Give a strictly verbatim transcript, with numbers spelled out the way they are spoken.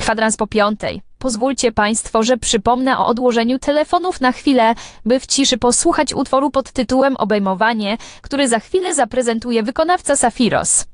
Kwadrans po piątej. Pozwólcie Państwo, że przypomnę o odłożeniu telefonów na chwilę, by w ciszy posłuchać utworu pod tytułem Obejmowanie, który za chwilę zaprezentuje wykonawca Safiros.